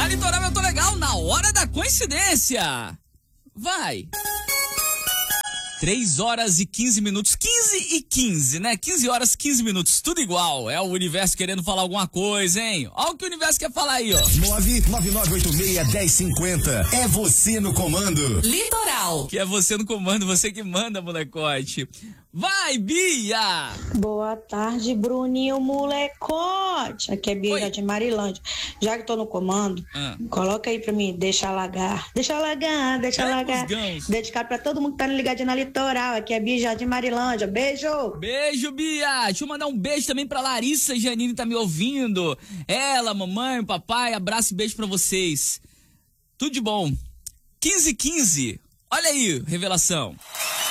Na Litoral eu tô legal, na hora da coincidência. Vai. 3 horas e 15 minutos, 15 e 15, né? 15 horas, 15 minutos, tudo igual. É o universo querendo falar alguma coisa, hein? Olha o que o universo quer falar aí, ó. 99986-1050. É você no comando. Litoral. Que é você no comando, você que manda, molecote. Vai, Bia! Boa tarde, Bruninho Molecote. Aqui é Bia de Marilândia. Já que tô no comando, coloca aí pra mim, deixa alagar. Deixa alagar, deixa alagar. Dedicado pra todo mundo que tá ligadinho na Litoral. Aqui é Bia de Marilândia. Beijo! Beijo, Bia! Deixa eu mandar um beijo também pra Larissa e Janine, tá me ouvindo. Ela, mamãe, papai, abraço e beijo pra vocês. Tudo de bom. 15 e 15. Olha aí, revelação.